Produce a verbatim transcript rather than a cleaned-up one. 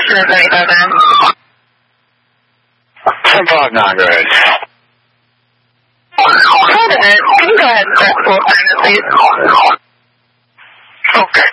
question is anything then? ten five nine, go ahead. Hold a minute. Can you go ahead and start full assignment, please? Okay.